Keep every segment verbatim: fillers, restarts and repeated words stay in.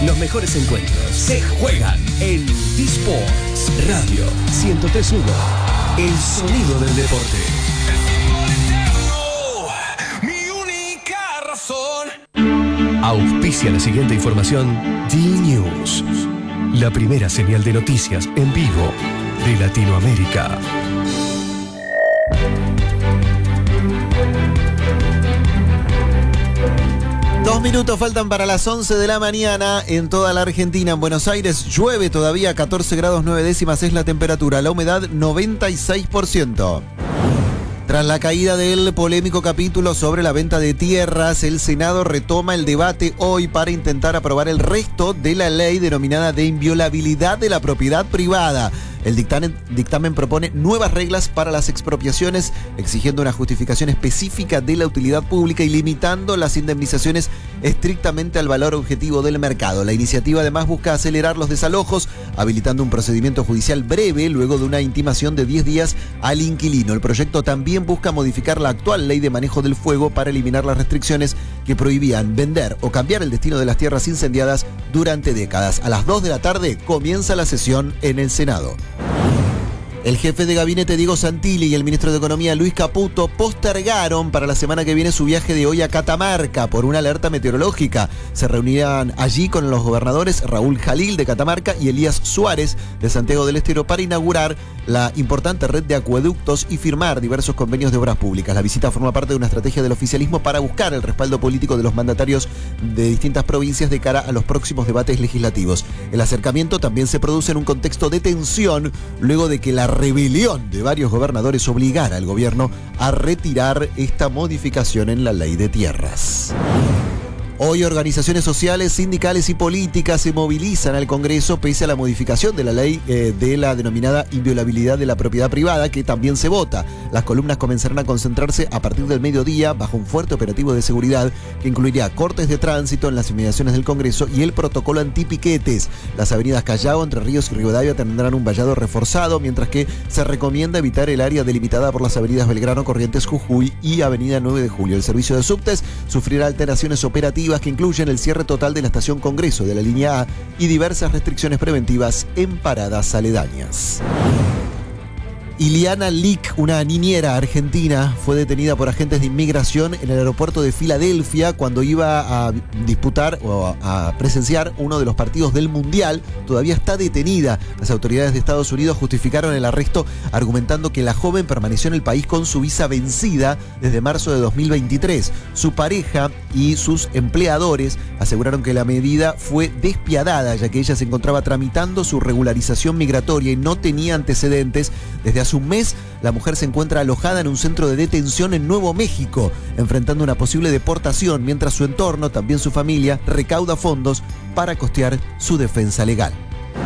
Los mejores encuentros se juegan en T-Sports Radio ciento tres punto uno. El sonido del deporte. Mi única razón. Auspicia la siguiente información. D-News. La primera señal de noticias en vivo de Latinoamérica. Dos minutos faltan para las once de la mañana en toda la Argentina. En Buenos Aires llueve todavía, catorce grados nueve décimas es la temperatura. La humedad noventa y seis por ciento. Tras la caída del polémico capítulo sobre la venta de tierras, el Senado retoma el debate hoy para intentar aprobar el resto de la ley denominada de inviolabilidad de la propiedad privada. El dictamen, dictamen propone nuevas reglas para las expropiaciones, exigiendo una justificación específica de la utilidad pública y limitando las indemnizaciones estrictamente al valor objetivo del mercado. La iniciativa además busca acelerar los desalojos, habilitando un procedimiento judicial breve luego de una intimación de diez días al inquilino. El proyecto también busca modificar la actual ley de manejo del fuego para eliminar las restricciones que prohibían vender o cambiar el destino de las tierras incendiadas durante décadas. A las dos de la tarde comienza la sesión en el Senado. El jefe de gabinete Diego Santilli y el ministro de Economía Luis Caputo postergaron para la semana que viene su viaje de hoy a Catamarca por una alerta meteorológica. Se reunirán allí con los gobernadores Raúl Jalil de Catamarca y Elías Suárez de Santiago del Estero para inaugurar la importante red de acueductos y firmar diversos convenios de obras públicas. La visita forma parte de una estrategia del oficialismo para buscar el respaldo político de los mandatarios de distintas provincias de cara a los próximos debates legislativos. El acercamiento también se produce en un contexto de tensión luego de que la rebelión de varios gobernadores obligara al gobierno a retirar esta modificación en la ley de tierras. Hoy organizaciones sociales, sindicales y políticas se movilizan al Congreso pese a la modificación de la ley eh, de la denominada inviolabilidad de la propiedad privada, que también se vota. Las columnas comenzarán a concentrarse a partir del mediodía bajo un fuerte operativo de seguridad que incluiría cortes de tránsito en las inmediaciones del Congreso y el protocolo antipiquetes. Las avenidas Callao, Entre Ríos y Rivadavia tendrán un vallado reforzado, mientras que se recomienda evitar el área delimitada por las avenidas Belgrano, Corrientes, Jujuy y Avenida nueve de Julio. El servicio de subtes sufrirá alteraciones operativas que incluyen el cierre total de la estación Congreso de la línea A y diversas restricciones preventivas en paradas aledañas. Iliana Lick, una niñera argentina, fue detenida por agentes de inmigración en el aeropuerto de Filadelfia cuando iba a disputar o a presenciar uno de los partidos del Mundial. Todavía está detenida. Las autoridades de Estados Unidos justificaron el arresto argumentando que la joven permaneció en el país con su visa vencida desde marzo de dos mil veintitrés. Su pareja y sus empleadores aseguraron que la medida fue despiadada, ya que ella se encontraba tramitando su regularización migratoria y no tenía antecedentes. Desde hace un mes, la mujer se encuentra alojada en un centro de detención en Nuevo México, enfrentando una posible deportación, mientras su entorno, también su familia, recauda fondos para costear su defensa legal.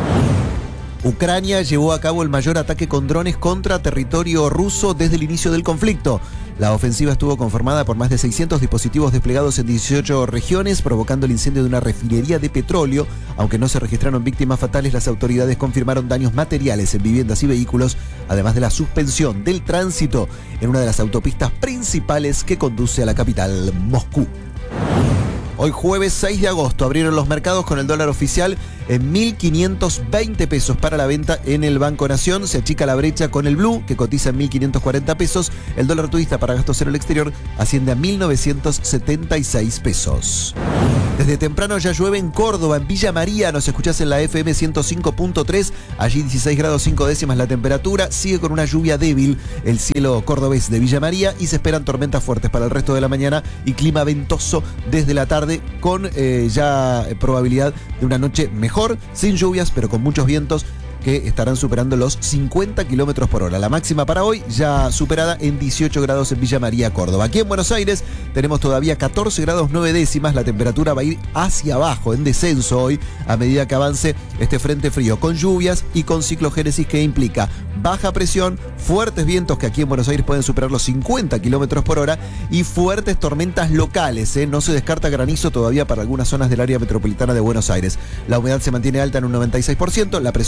Ucrania llevó a cabo el mayor ataque con drones contra territorio ruso desde el inicio del conflicto. La ofensiva estuvo conformada por más de seiscientos dispositivos desplegados en dieciocho regiones, provocando el incendio de una refinería de petróleo. Aunque no se registraron víctimas fatales, las autoridades confirmaron daños materiales en viviendas y vehículos, además de la suspensión del tránsito en una de las autopistas principales que conduce a la capital, Moscú. Hoy jueves seis de agosto abrieron los mercados con el dólar oficial en mil quinientos veinte pesos para la venta en el Banco Nación. Se achica la brecha con el Blue, que cotiza en mil quinientos cuarenta pesos. El dólar turista para gastos en el exterior asciende a mil novecientos setenta y seis pesos. Desde temprano ya llueve en Córdoba, en Villa María. Nos escuchás en la F M ciento cinco punto tres. Allí dieciséis grados cinco décimas la temperatura. Sigue con una lluvia débil el cielo cordobés de Villa María y se esperan tormentas fuertes para el resto de la mañana y clima ventoso desde la tarde, con eh, ya probabilidad de una noche mejor, sin lluvias, pero con muchos vientos que estarán superando los cincuenta kilómetros por hora. La máxima para hoy ya superada en dieciocho grados en Villa María, Córdoba. Aquí en Buenos Aires tenemos todavía catorce grados nueve décimas. La temperatura va a ir hacia abajo, en descenso hoy, a medida que avance este frente frío, con lluvias y con ciclogénesis que implica baja presión, fuertes vientos que aquí en Buenos Aires pueden superar los cincuenta kilómetros por hora y fuertes tormentas locales. ¿eh? No se descarta granizo todavía para algunas zonas del área metropolitana de Buenos Aires. La humedad se mantiene alta en un noventa y seis por ciento, la presión va bajando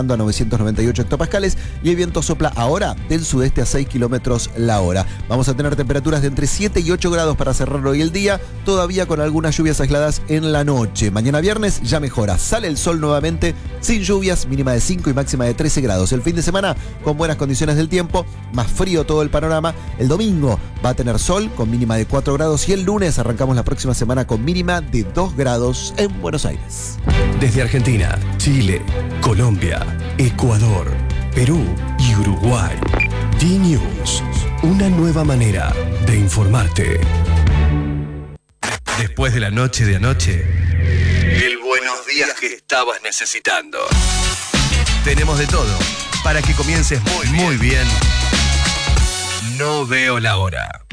llegando a novecientos noventa y ocho hectopascales y el viento sopla ahora del sudeste a seis kilómetros la hora. Vamos a tener temperaturas de entre siete y ocho grados para cerrar hoy el día, todavía con algunas lluvias aisladas en la noche. Mañana viernes ya mejora, sale el sol nuevamente, sin lluvias, mínima de cinco y máxima de trece grados. El fin de semana con buenas condiciones del tiempo, más frío todo el panorama. El domingo va a tener sol con mínima de cuatro grados y el lunes arrancamos la próxima semana con mínima de dos grados en Buenos Aires. Desde Argentina, Chile, Colombia, Ecuador, Perú y Uruguay. D-News, una nueva manera de informarte. Después de la noche de anoche, el buenos días que estabas necesitando. Tenemos de todo para que comiences muy, muy bien. No veo la hora.